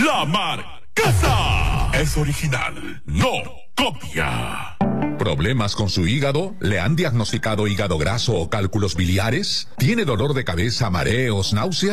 La Marquesa es original, no copia. ¿Problemas con su hígado? ¿Le han diagnosticado hígado graso o cálculos biliares? ¿Tiene dolor de cabeza, mareos, náuseas?